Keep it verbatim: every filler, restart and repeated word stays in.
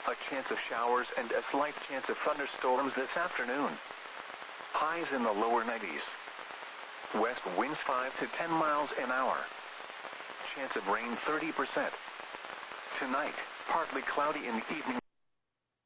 A chance of showers and a slight chance of thunderstorms this afternoon. Highs in the lower nineties. West winds five to ten miles an hour. Chance of rain thirty percent. Tonight, partly cloudy in the evening.